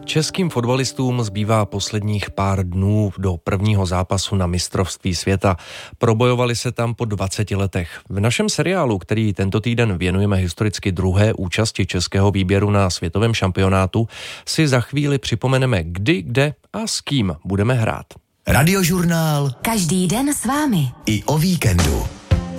Českým fotbalistům zbývá posledních pár dnů do prvního zápasu na mistrovství světa. Probojovali se tam po 20 letech. V našem seriálu, který tento týden věnujeme historicky druhé účasti českého výběru na světovém šampionátu, si za chvíli připomeneme, kdy, kde a s kým budeme hrát. Radiožurnál. Každý den s vámi. I o víkendu.